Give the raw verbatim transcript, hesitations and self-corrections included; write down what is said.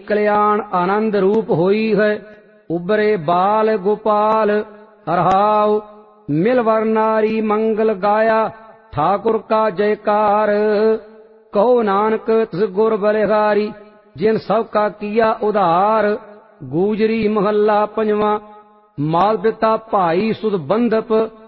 कल्याण आनंद रूप होई है। उबरे बाल गोपाल रहाओ मिल वर नारी मंगल गाया ठाकुर का जयकार। कहो नानक तिस गुर बलिहारी जिन सब का किया उधार। गूजरी महला पंजवा। माल पिता भाई सुध बंधप